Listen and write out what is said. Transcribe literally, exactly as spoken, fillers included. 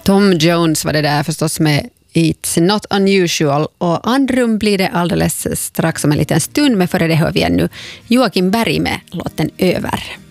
Tom Jones var det där förstås med It's Not Unusual, och andrum blir det alldeles strax om en liten stund, men före det hör vi ännu Joakim Berg med låten Över.